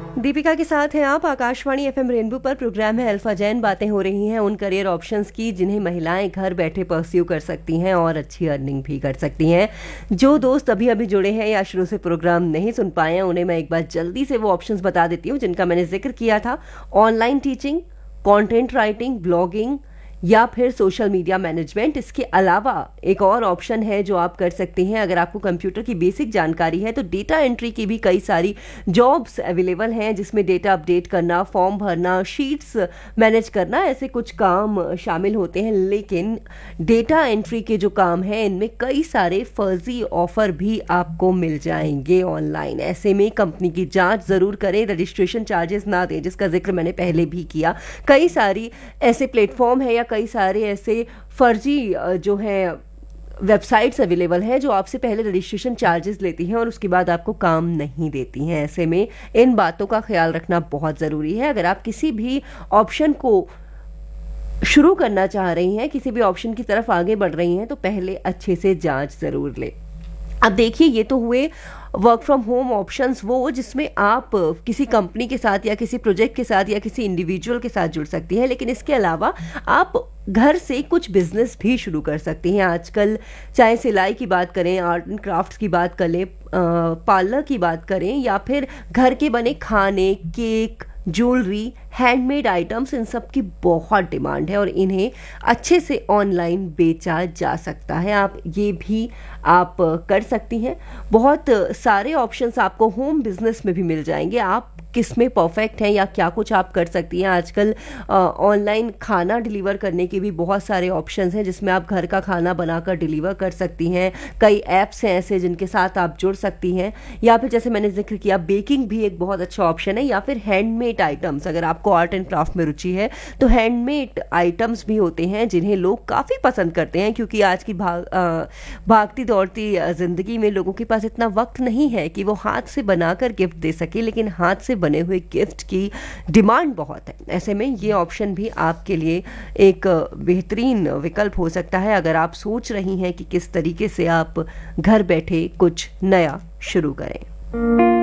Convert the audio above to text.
दीपिका के साथ हैं आप। आकाशवाणी एफएम रेनबो पर प्रोग्राम है अल्फा जैन। बातें हो रही हैं उन करियर ऑप्शंस की जिन्हें महिलाएं घर बैठे परस्यू कर सकती हैं और अच्छी अर्निंग भी कर सकती हैं। जो दोस्त अभी अभी जुड़े हैं या शुरू से प्रोग्राम नहीं सुन पाए हैं, उन्हें मैं एक बार जल्दी से वो ऑप्शंस बता देती हूँ जिनका मैंने जिक्र किया था। Online teaching, content writing, blogging या फिर सोशल मीडिया मैनेजमेंट। इसके अलावा एक और ऑप्शन है जो आप कर सकती हैं। अगर आपको कंप्यूटर की बेसिक जानकारी है तो डेटा एंट्री की भी कई सारी जॉब्स अवेलेबल हैं, जिसमें डेटा अपडेट करना, फॉर्म भरना, शीट्स मैनेज करना, ऐसे कुछ काम शामिल होते हैं। लेकिन डेटा एंट्री के जो काम हैं इनमें कई सारे फर्जी ऑफर भी आपको मिल जाएंगे ऑनलाइन। ऐसे में कंपनी की जांच जरूर करें, रजिस्ट्रेशन चार्जेस ना दें, जिसका जिक्र मैंने पहले भी किया। कई सारी ऐसे प्लेटफॉर्म है या कई सारे ऐसे फर्जी जो है वेबसाइट्स अवेलेबल हैं जो आपसे पहले रजिस्ट्रेशन चार्जेस लेती हैं और उसके बाद आपको काम नहीं देती हैं। ऐसे में इन बातों का ख्याल रखना बहुत ज़रूरी है। अगर आप किसी भी ऑप्शन को शुरू करना चाह रही हैं, किसी भी ऑप्शन की तरफ आगे बढ़ रही हैं, तो पहले अच्छे से जांच ज़रूर लें। अब देखिए, ये तो हुए वर्क फ्रॉम होम ऑप्शंस, वो जिसमें आप किसी कंपनी के साथ या किसी प्रोजेक्ट के साथ या किसी इंडिविजुअल के साथ जुड़ सकती हैं। लेकिन इसके अलावा आप घर से कुछ बिजनेस भी शुरू कर सकती हैं। आजकल चाहे सिलाई की बात करें, आर्ट एंड क्राफ्ट्स की बात करें, पार्लर की बात करें या फिर घर के बने खाने, केक, ज्वेलरी, हैंडमेड आइटम्स, इन सब की बहुत डिमांड है और इन्हें अच्छे से ऑनलाइन बेचा जा सकता है। आप ये भी आप कर सकती हैं। बहुत सारे ऑप्शंस आपको होम बिजनेस में भी मिल जाएंगे। आप किस में परफेक्ट हैं या क्या कुछ आप कर सकती हैं। आजकल ऑनलाइन खाना डिलीवर करने के भी बहुत सारे ऑप्शंस हैं जिसमें आप घर का खाना बनाकर डिलीवर कर सकती हैं। कई ऐप्स हैं ऐसे जिनके साथ आप जुड़ सकती हैं। या फिर जैसे मैंने जिक्र किया, बेकिंग भी एक बहुत अच्छा ऑप्शन है। या फिर हैंडमेड आइटम्स, अगर आपको आर्ट एंड क्राफ्ट में रुचि है तो हैंडमेड आइटम्स भी होते हैं जिन्हें लोग काफ़ी पसंद करते हैं, क्योंकि आज की भागती दौड़ती ज़िंदगी में लोगों के पास इतना वक्त नहीं है कि वो हाथ से बनाकर गिफ्ट दे सके, लेकिन हाथ से बने हुए गिफ्ट की डिमांड बहुत है। ऐसे में ये ऑप्शन भी आपके लिए एक बेहतरीन विकल्प हो सकता है अगर आप सोच रही हैं कि किस तरीके से आप घर बैठे कुछ नया शुरू करें।